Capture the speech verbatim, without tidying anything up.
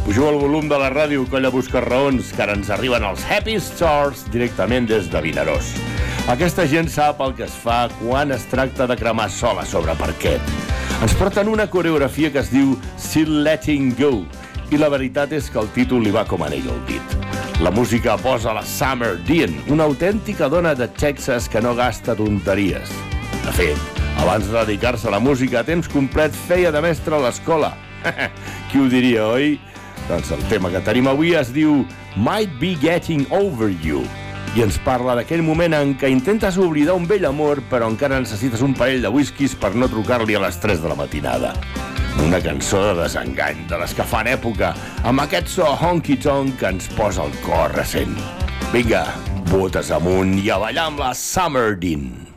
Pugeu el volum de la ràdio, colla buscarraons, que ara ens arriben els Happy Stars directament des de Vinaròs. Aquesta gent sap el que es fa quan es tracta de cremar sola sobre parquet. Ens porten una coreografia que es diu Still Letting Go, i la veritat és que el títol li va com anell al dit. La música posa la Summer Dean, una autèntica dona de Texas que no gasta tonteries. De fet, abans de dedicar-se a la música a temps complet feia de mestre a l'escola. Qui ho diria, oi? Doncs el tema que tenim avui es diu Might Be Getting Over You i ens parla d'aquell moment en què intentes oblidar un vell amor però encara necessites un parell de whiskies per no trucar-li a les tres de la matinada. Una cançó de desengany, de les que fan època, amb aquest so honky-tonk que ens posa el cor recent. Vinga, botes amunt i a ballar amb la Summer Dean.